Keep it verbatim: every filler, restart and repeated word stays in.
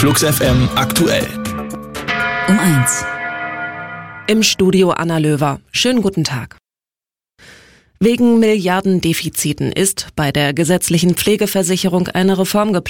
Flux F M aktuell. Um eins. Im Studio Anna Löwer. Schönen guten Tag. Wegen Milliardendefiziten ist bei der gesetzlichen Pflegeversicherung eine Reform geplant.